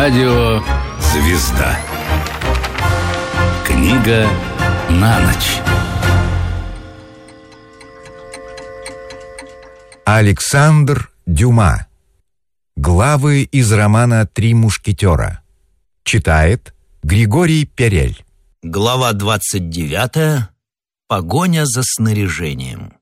Радио «Звезда». Книга на ночь. Александр Дюма. Главы из романа «Три мушкетера». Читает Григорий Перель. Глава 29. Погоня за снаряжением.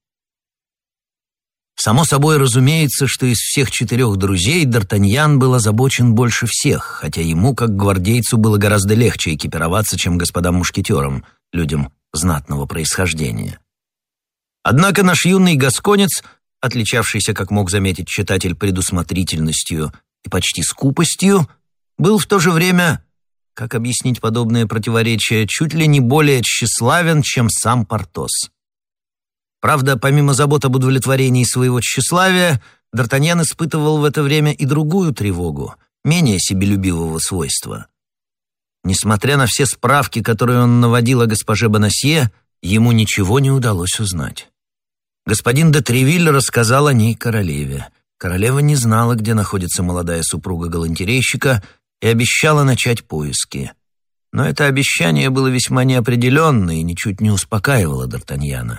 Само собой разумеется, что из всех 4 друзей Д'Артаньян был озабочен больше всех, хотя ему, как гвардейцу, было гораздо легче экипироваться, чем господам мушкетерам, людям знатного происхождения. Однако наш юный гасконец, отличавшийся, как мог заметить читатель, предусмотрительностью и почти скупостью, был в то же время, как объяснить подобное противоречие, чуть ли не более тщеславен, чем сам Портос. Правда, помимо забот об удовлетворении своего тщеславия, Д'Артаньян испытывал в это время и другую тревогу, менее себелюбивого свойства. Несмотря на все справки, которые он наводил о госпоже Бонасье, ему ничего не удалось узнать. Господин де Тревиль рассказал о ней королеве. Королева не знала, где находится молодая супруга галантерейщика, и обещала начать поиски. Но это обещание было весьма неопределенно и ничуть не успокаивало Д'Артаньяна.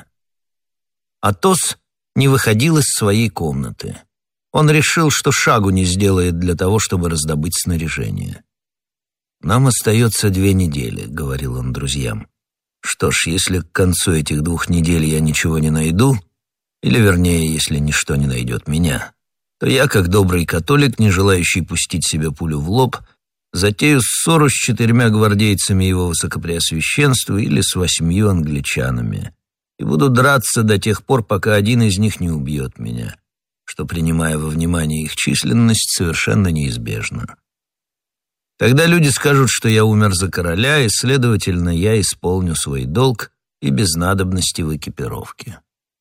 Атос не выходил из своей комнаты. Он решил, что шагу не сделает для того, чтобы раздобыть снаряжение. «Нам остается 2 недели», — говорил он друзьям. «Что ж, если к концу этих 2 недель я ничего не найду, или, вернее, если ничто не найдет меня, то я, как добрый католик, не желающий пустить себе пулю в лоб, затею ссору с 4 гвардейцами его высокопреосвященства или с 8 англичанами, и буду драться до тех пор, пока один из них не убьет меня, что, принимая во внимание их численность, совершенно неизбежно. Тогда люди скажут, что я умер за короля, и, следовательно, я исполню свой долг и без надобности в экипировке».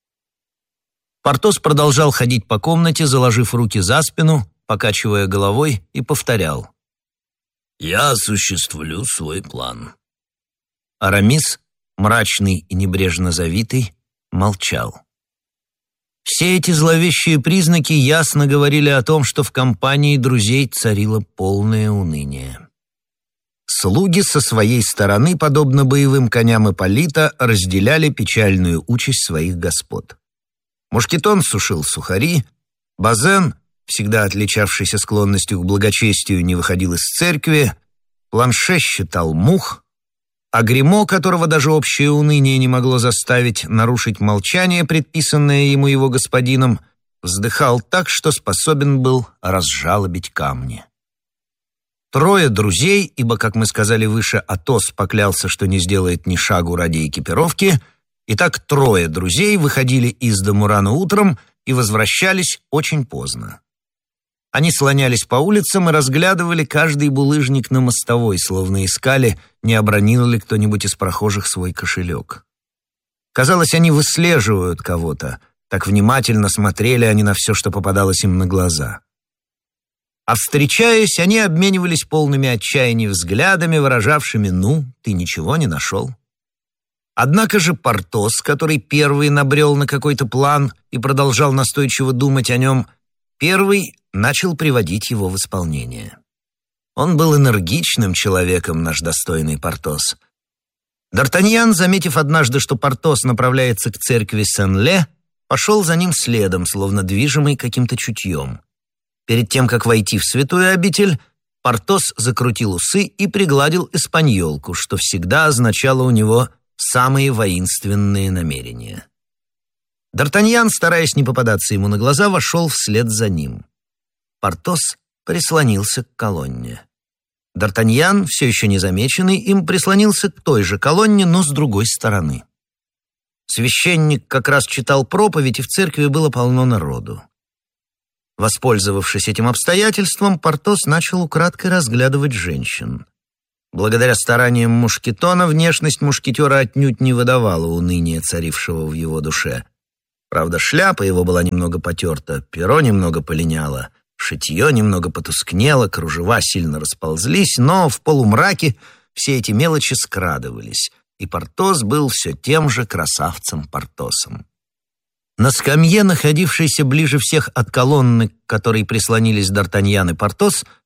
Портос продолжал ходить по комнате, заложив руки за спину, покачивая головой, и повторял: «Я осуществлю свой план». Арамис, мрачный и небрежно завитый, молчал. Все эти зловещие признаки ясно говорили о том, что в компании друзей царило полное уныние. Слуги со своей стороны, подобно боевым коням Ипполита, разделяли печальную участь своих господ. Мушкетон сушил сухари, Базен, всегда отличавшийся склонностью к благочестию, не выходил из церкви, Планше считал мух, а Гримо, которого даже общее уныние не могло заставить нарушить молчание, предписанное ему его господином, вздыхал так, что способен был разжалобить камни. 3 друзей, ибо, как мы сказали выше, Атос поклялся, что не сделает ни шагу ради экипировки, итак, 3 друзей выходили из дому рано утром и возвращались очень поздно. Они слонялись по улицам и разглядывали каждый булыжник на мостовой, словно искали, не обронил ли кто-нибудь из прохожих свой кошелек. Казалось, они выслеживают кого-то, так внимательно смотрели они на все, что попадалось им на глаза. А встречаясь, они обменивались полными отчаяния взглядами, выражавшими: «Ну, ты ничего не нашел». Однако же Портос, который первый набрел на какой-то план и продолжал настойчиво думать о нем, первый начал приводить его в исполнение. Он был энергичным человеком, наш достойный Портос. Д'Артаньян, заметив однажды, что Портос направляется к церкви Сен-Ле, пошел за ним следом, словно движимый каким-то чутьем. Перед тем, как войти в святую обитель, Портос закрутил усы и пригладил эспаньолку, что всегда означало у него самые воинственные намерения. Д'Артаньян, стараясь не попадаться ему на глаза, вошел вслед за ним. Портос прислонился к колонне. Д'Артаньян, все еще незамеченный им, прислонился к той же колонне, но с другой стороны. Священник как раз читал проповедь, и в церкви было полно народу. Воспользовавшись этим обстоятельством, Портос начал украдкой разглядывать женщин. Благодаря стараниям Мушкетона внешность мушкетера отнюдь не выдавала уныния, царившего в его душе. Правда, шляпа его была немного потерта, перо немного полиняло, шитье немного потускнело, кружева сильно расползлись, но в полумраке все эти мелочи скрадывались, и Портос был все тем же красавцем Портосом. На скамье, находившейся ближе всех от колонны, к которой прислонились Д'Артаньян и Портос,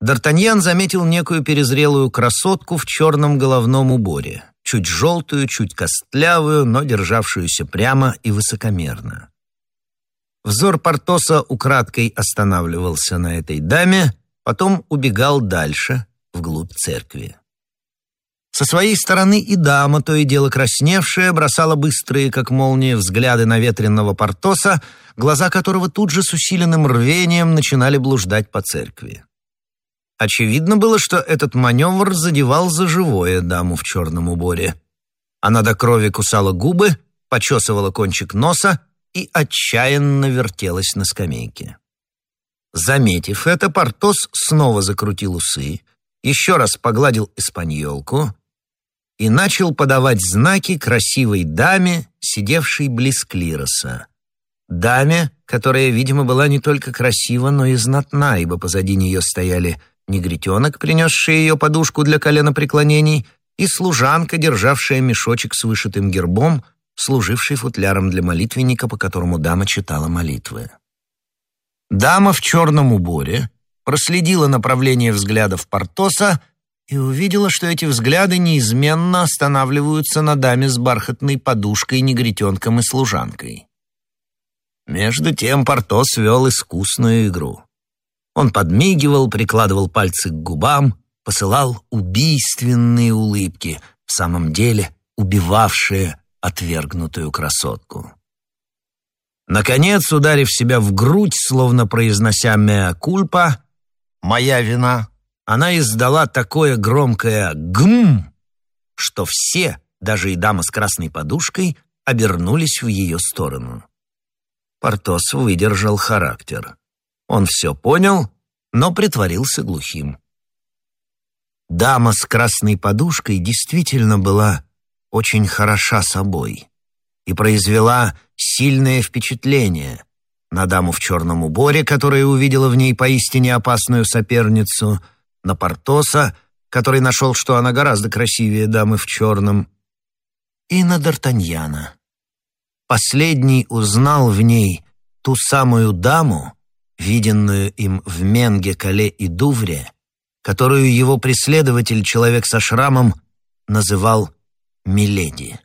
Д'Артаньян заметил некую перезрелую красотку в черном головном уборе, чуть желтую, чуть костлявую, но державшуюся прямо и высокомерно. Взор Портоса украдкой останавливался на этой даме, потом убегал дальше, вглубь церкви. Со своей стороны и дама, то и дело красневшая, бросала быстрые, как молния, взгляды на ветреного Портоса, глаза которого тут же с усиленным рвением начинали блуждать по церкви. Очевидно было, что этот маневр задевал за живое даму в черном уборе. Она до крови кусала губы, почесывала кончик носа и отчаянно вертелась на скамейке. Заметив это, Портос снова закрутил усы, еще раз погладил испаньолку и начал подавать знаки красивой даме, сидевшей близ клироса. Даме, которая, видимо, была не только красива, но и знатна, ибо позади нее стояли негритенок, принесший ее подушку для коленопреклонений, и служанка, державшая мешочек с вышитым гербом, служивший футляром для молитвенника, по которому дама читала молитвы. Дама в черном уборе проследила направление взглядов Портоса и увидела, что эти взгляды неизменно останавливаются на даме с бархатной подушкой, негритенком и служанкой. Между тем Портос вел искусную игру. Он подмигивал, прикладывал пальцы к губам, посылал убийственные улыбки, в самом деле убивавшие отвергнутую красотку. Наконец, ударив себя в грудь, словно произнося «меа кульпа», «моя вина», она издала такое громкое «гм», что все, даже и дама с красной подушкой, обернулись в ее сторону. Портос выдержал характер. Он все понял, но притворился глухим. Дама с красной подушкой действительно была очень хороша собой и произвела сильное впечатление на даму в черном уборе, которая увидела в ней поистине опасную соперницу, на Портоса, который нашел, что она гораздо красивее дамы в черном, и на Д'Артаньяна. Последний узнал в ней ту самую даму, виденную им в Менге, Кале и Дувре, которую его преследователь, человек со шрамом, называл «Миледи».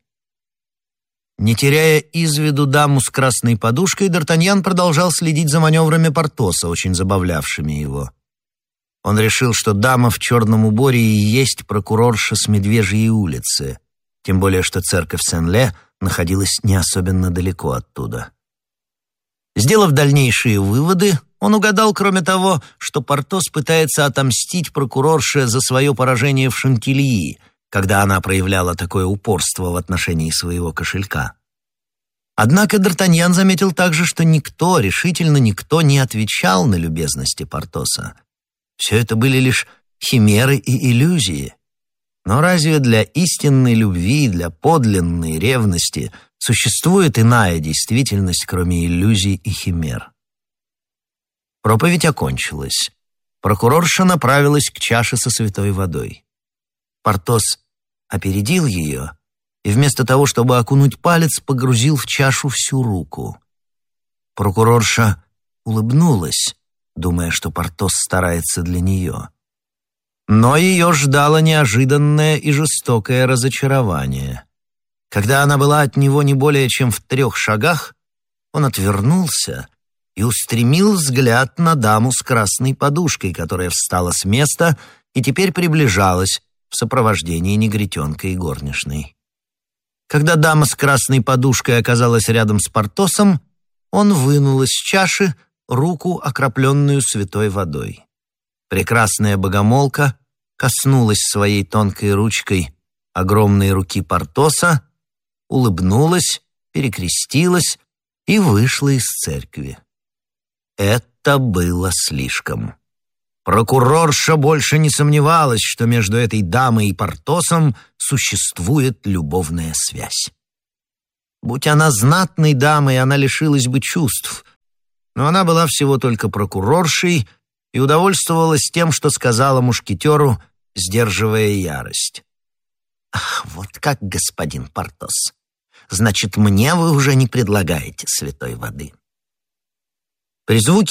Не теряя из виду даму с красной подушкой, Д'Артаньян продолжал следить за маневрами Портоса, очень забавлявшими его. Он решил, что дама в черном уборе и есть прокурорша с Медвежьей улицы, тем более что церковь Сен-Ле находилась не особенно далеко оттуда. Сделав дальнейшие выводы, он угадал, кроме того, что Портос пытается отомстить прокурорше за свое поражение в Шантильи, когда она проявляла такое упорство в отношении своего кошелька. Однако Д'Артаньян заметил также, что решительно никто не отвечал на любезности Портоса. Все это были лишь химеры и иллюзии. Но разве для истинной любви, для подлинной ревности существует иная действительность, кроме иллюзий и химер? Проповедь окончилась. Прокурорша направилась к чаше со святой водой. Портос опередил ее и вместо того, чтобы окунуть палец, погрузил в чашу всю руку. Прокурорша улыбнулась, думая, что Портос старается для нее. Но ее ждало неожиданное и жестокое разочарование. Когда она была от него не более чем в 3 шагах, он отвернулся и устремил взгляд на даму с красной подушкой, которая встала с места и теперь приближалась в сопровождении негритенка и горничной. Когда дама с красной подушкой оказалась рядом с Портосом, он вынул из чаши руку, окропленную святой водой. Прекрасная богомолка коснулась своей тонкой ручкой огромной руки Портоса, улыбнулась, перекрестилась и вышла из церкви. Это было слишком. Прокурорша больше не сомневалась, что между этой дамой и Портосом существует любовная связь. Будь она знатной дамой, она лишилась бы чувств, но она была всего только прокуроршей и удовольствовалась тем, что сказала мушкетеру, сдерживая ярость. «Ах, вот как, господин Портос! Значит, мне вы уже не предлагаете святой воды». При звуке